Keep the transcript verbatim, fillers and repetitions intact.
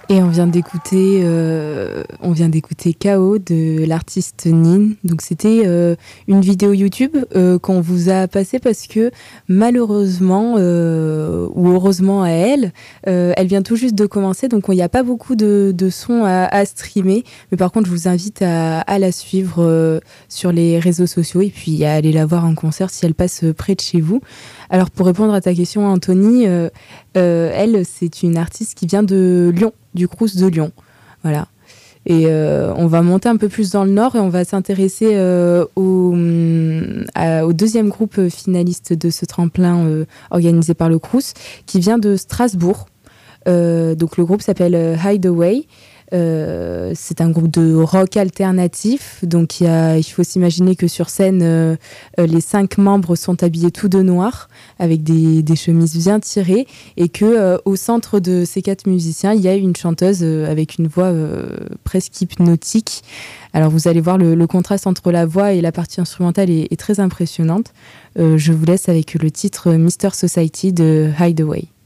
Et on vient d'écouter, euh, on vient d'écouter K O de l'artiste Nin. Donc c'était euh, une vidéo YouTube euh, qu'on vous a passée parce que malheureusement euh, ou heureusement à elle, euh, elle vient tout juste de commencer, donc il n'y a pas beaucoup de, de sons à, à streamer. Mais par contre, je vous invite à, à la suivre euh, sur les réseaux sociaux et puis à aller la voir en concert si elle passe près de chez vous. Alors pour répondre à ta question, Anthony, euh, euh, elle, c'est une artiste qui vient de Lyon, du Crous de Lyon. Voilà. Et euh, on va monter un peu plus dans le nord et on va s'intéresser euh, au, à, au deuxième groupe finaliste de ce tremplin euh, organisé par le Crous, qui vient de Strasbourg. Euh, donc le groupe s'appelle Hideaway. Euh, c'est un groupe de rock alternatif, donc il, y a, il faut s'imaginer que sur scène, euh, les cinq membres sont habillés tout de noir, avec des, des chemises bien tirées, et que euh, au centre de ces quatre musiciens, il y a une chanteuse euh, avec une voix euh, presque hypnotique. Alors vous allez voir, le, le contraste entre la voix et la partie instrumentale est, est très impressionnante. Euh, je vous laisse avec le titre Mister Society de Hideaway.